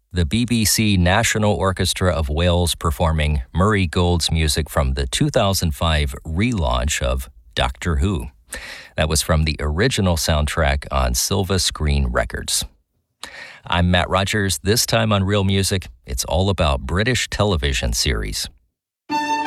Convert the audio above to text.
the BBC National Orchestra of Wales performing Murray Gold's music from the 2005 relaunch of Doctor Who. That was from the original soundtrack on Silva Screen Records. I'm Matt Rogers. This time on Real Music, it's all about British television series.